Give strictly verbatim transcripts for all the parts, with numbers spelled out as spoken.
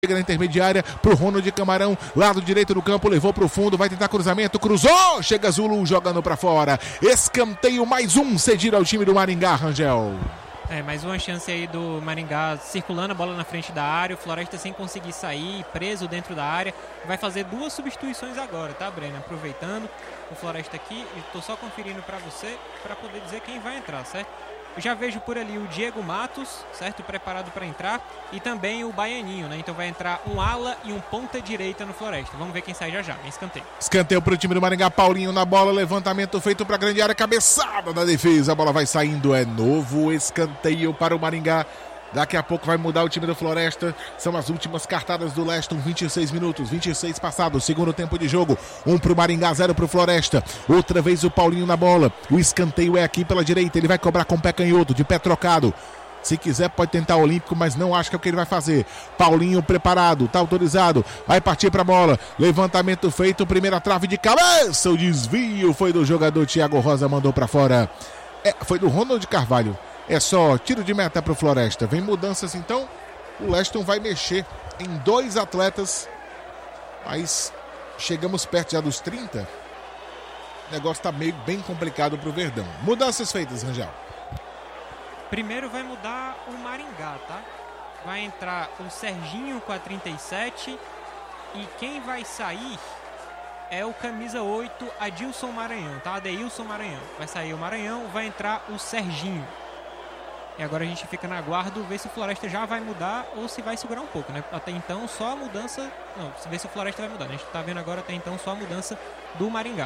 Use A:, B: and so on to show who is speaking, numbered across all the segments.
A: Chega na intermediária pro Ronald Camarão, lado direito do campo, levou pro fundo, vai tentar cruzamento, cruzou, chega Zulu jogando pra fora, escanteio mais um cedido ao time do Maringá, Rangel.
B: É, mais uma chance aí do Maringá circulando a bola na frente da área, o Floresta sem conseguir sair, preso dentro da área, vai fazer duas substituições agora, tá, Breno? Aproveitando o Floresta aqui, e tô só conferindo pra você, pra poder dizer quem vai entrar, certo? Eu já vejo por ali o Diego Matos, certo? Preparado para entrar. E também o Baianinho, né? Então vai entrar um ala e um ponta direita no Floresta. Vamos ver quem sai já já. Em escanteio.
A: Escanteio para o time do Maringá. Paulinho na bola. Levantamento feito para a grande área. Cabeçada da defesa. A bola vai saindo. É novo escanteio para o Maringá. Daqui a pouco vai mudar o time do Floresta. São as últimas cartadas do Leston. vinte e seis minutos, vinte e seis passados. Segundo tempo de jogo. Um pro Maringá, zero pro Floresta. Outra vez o Paulinho na bola. O escanteio é aqui pela direita. Ele vai cobrar com o pé canhoto, de pé trocado. Se quiser pode tentar o olímpico, mas não acho que é o que ele vai fazer. Paulinho preparado, tá autorizado. Vai partir pra bola. Levantamento feito, primeira trave de cabeça. O desvio foi do jogador Thiago Rosa, mandou pra fora. É, foi do Ronald Carvalho. É só tiro de meta para o Floresta. Vem mudanças então. O Leston vai mexer em dois atletas. Mas chegamos perto já dos trinta. O negócio está meio bem complicado para o Verdão. Mudanças feitas, Rangel.
B: Primeiro vai mudar o Maringá, tá? Vai entrar o Serginho com a trinta e sete. E quem vai sair é o camisa oito, Adilson Maranhão, tá? Adeilson Maranhão. Vai sair o Maranhão, vai entrar o Serginho. E agora a gente fica na guarda, ver se o Floresta já vai mudar ou se vai segurar um pouco, né? Até então só a mudança... Não, ver se o Floresta vai mudar, né? A gente tá vendo agora até então só a mudança do Maringá.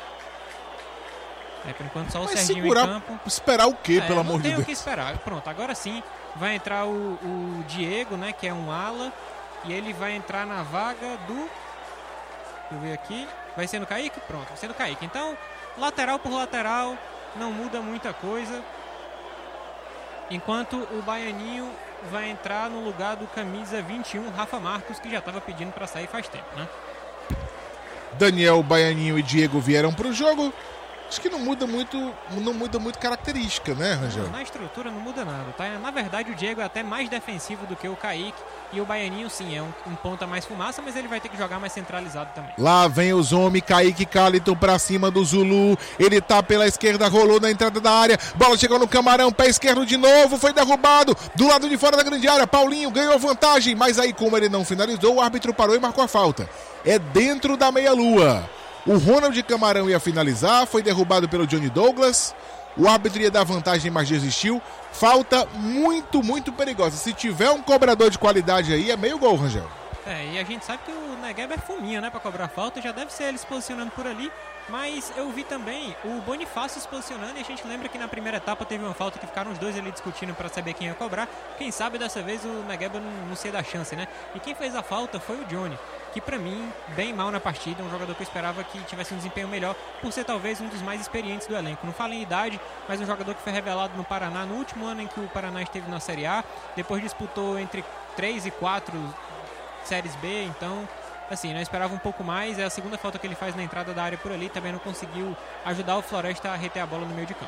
B: É, por enquanto só o
A: Mas
B: Serginho
A: segurar,
B: em campo.
A: Esperar o quê,
B: é,
A: pelo amor de Deus?
B: Não tem o que esperar. Pronto, agora sim vai entrar o, o Diego, né? Que é um ala. E ele vai entrar na vaga do... Deixa eu ver aqui. Vai ser no Kaique? Pronto, vai ser no Kaique. Então, lateral por lateral, não muda muita coisa. Enquanto o Baianinho vai entrar no lugar do camisa vinte e um, Rafa Marcos, que já estava pedindo para sair faz tempo, né?
A: Daniel, Baianinho e Diego vieram para o jogo. Acho que não muda muito, não muda muito característica, né, Rangel?
B: Não, na estrutura não muda nada, tá? Na verdade, o Diego é até mais defensivo do que o Kaique. E o Baianinho, sim, é um, um ponta mais fumaça, mas ele vai ter que jogar mais centralizado também.
A: Lá vem os homens, Kaique Caliton pra cima do Zulu. Ele tá pela esquerda, rolou na entrada da área. Bola chegou no Camarão, pé esquerdo de novo, foi derrubado. Do lado de fora da grande área, Paulinho ganhou vantagem. Mas aí, como ele não finalizou, o árbitro parou e marcou a falta. É dentro da meia-lua. O Ronald Camarão ia finalizar, foi derrubado pelo Johnny Douglas. O árbitro ia dar vantagem, mas desistiu. Falta muito, muito perigosa. Se tiver um cobrador de qualidade aí, é meio gol, Rangel.
B: É, e a gente sabe que o Negueba é fominha, né, pra cobrar falta. Já deve ser ele se posicionando por ali. Mas eu vi também o Bonifácio se posicionando. E a gente lembra que na primeira etapa teve uma falta que ficaram os dois ali discutindo pra saber quem ia cobrar. Quem sabe dessa vez o Negueba não, não sei da chance, né? E quem fez a falta foi o Johnny, que pra mim, bem mal na partida, um jogador que eu esperava que tivesse um desempenho melhor, por ser talvez um dos mais experientes do elenco. Não falo em idade, mas um jogador que foi revelado no Paraná no último ano em que o Paraná esteve na Série A, depois disputou entre três e quatro Séries B, então, assim, não esperava um pouco mais. É a segunda falta que ele faz na entrada da área por ali, também não conseguiu ajudar o Floresta a reter a bola no meio de campo.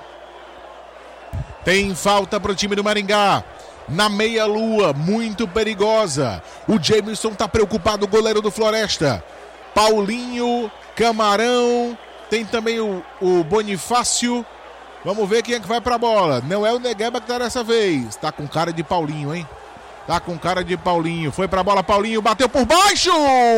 A: Tem falta pro time do Maringá. Na meia-lua, muito perigosa. O Jameson tá preocupado, o goleiro do Floresta. Paulinho, Camarão, tem também o, o Bonifácio. Vamos ver quem é que vai pra bola. Não é o Negueba que tá dessa vez. Tá com cara de Paulinho, hein? Tá com cara de Paulinho. Foi pra bola, Paulinho, bateu por baixo!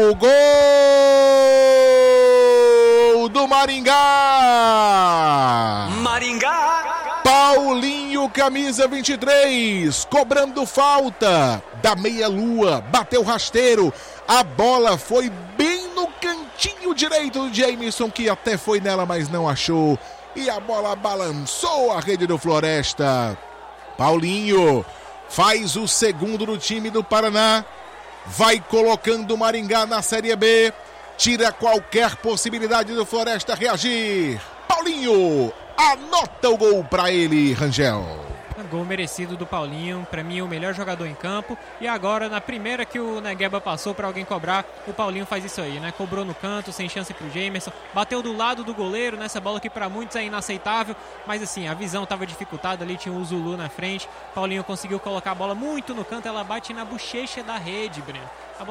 A: Gol do Maringá!
C: Maringá!
A: Paulinho, camisa vinte e três, cobrando falta da meia-lua, bateu rasteiro, a bola foi bem no cantinho direito do Jameson, que até foi nela, mas não achou, e a bola balançou a rede do Floresta. Paulinho faz o segundo do time do Paraná, vai colocando o Maringá na Série B, tira qualquer possibilidade do Floresta reagir. Paulinho anota o gol para ele, Rangel.
B: Gol merecido do Paulinho, pra mim o melhor jogador em campo. E agora, na primeira que o Negueba passou pra alguém cobrar, o Paulinho faz isso aí, né? Cobrou no canto, sem chance pro Jamerson, bateu do lado do goleiro, nessa bola que pra muitos é inaceitável, mas assim, a visão tava dificultada ali, tinha o Zulu na frente. Paulinho conseguiu colocar a bola muito no canto, ela bate na bochecha da rede, Breno.